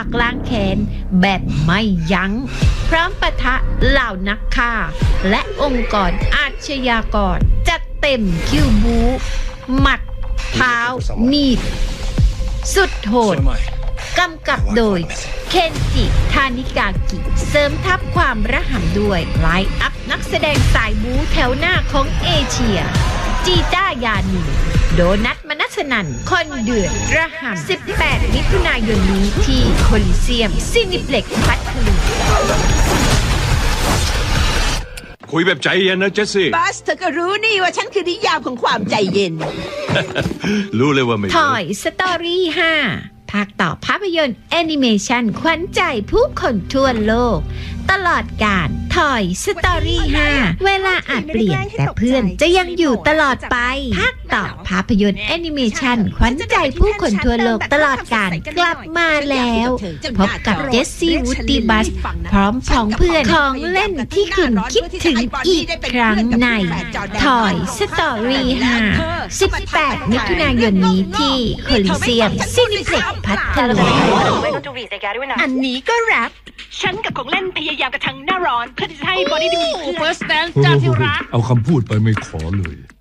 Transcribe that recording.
ากล้างแค้นแบบไม่ยั้งพร้อมปะทะเหล่านักฆ่าและองค์กรอาชญากรจัดเต็มคิวบูหมัดเท้ามีดสุดโหดกำกับโดยเคนจิทานิกากิเสริมทัพความระห่ำด้วยไลน์อัพนักแสดงสายบู๊แถวหน้าของเอเชียจีต้ายานีโดนัทมนัสนันคนเดือดระห่ำ18 มิถุนายนนี้ที่โคลิเซียมซินิเพล็กซ์พัทลุงคุยแบบใจเย็นนะเจสซี่บัสเธอก็รู้นี่ว่าฉันคือนิยามของความใจเย็นรู้เลยว่าไม่ทอยสตอรี่5ภาคต่อภาพยนตร์แอนิเมชันขวัญใจผู้คนทั่วโลกตลอดกาลทอยสตอรี่5เวลาอาจเปลี่ยนแต่เพื่อนจะยังอยู่ตลอดไปภาคต่อภาพยนตร์แอนิเมชันขวัญใจผู้คนทั่วโลกตลอดกาลกลับมาแล้วพบกับเจสซี่วูดดี้บัสพร้อมพ้องเพื่อนของเล่นที่คุณคิดถึงอีกครั้งในทอยสตอรี่5 18 มิถุนายนนี้ที่โคลิเซียมซินิเพล็กซ์พัทลุงอันนี้ก็แรปฉันกับของเล่นพยายามกระทังหน้าร้อนเพื่อที่จะให้บอดี้ดีขึ้นเฟิร์สแดนจ้าที่รักเอาคำพูดไปไม่ขอเลย